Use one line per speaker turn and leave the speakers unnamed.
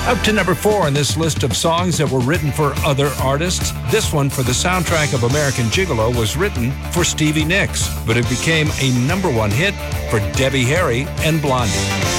Up to number 4 on this list of songs that were written for other artists. This one, for the soundtrack of American Gigolo, was written for Stevie Nicks, but it became a number 1 hit for Debbie Harry and Blondie.